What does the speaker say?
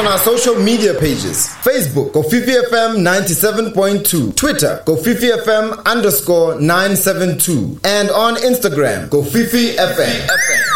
on our social media pages. Facebook, Kofifi FM 97.2. Twitter, Kofifi FM _972. And on Instagram, Kofifi FM.